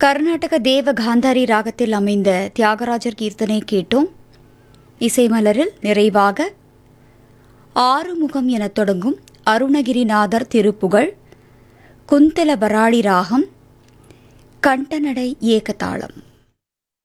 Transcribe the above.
கர்நாடக தேவ காந்தாரி ராகத்தில் அமைந்த தியாகராஜர் கீர்த்தனை கேட்டோம். இசைமலரில் நிறைவாக ஆறுமுகம் எனத் தொடங்கும் அருணகிரிநாதர் திருப்புகழ், குந்தல பராளி ராகம், கண்டநடை ஏகதாளம்.